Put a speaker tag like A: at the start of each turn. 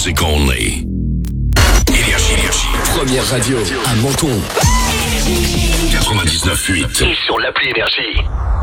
A: music only. Énergie. Première radio à Menton. 99.8.
B: Et sur l'appli Énergie.